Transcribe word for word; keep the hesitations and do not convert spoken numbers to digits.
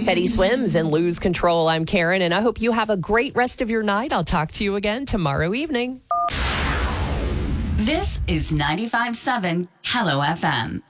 Confetti Swims and Lose Control. I'm Karen, and I hope you have a great rest of your night. I'll talk to you again tomorrow evening. This is ninety-five point seven Hello F M.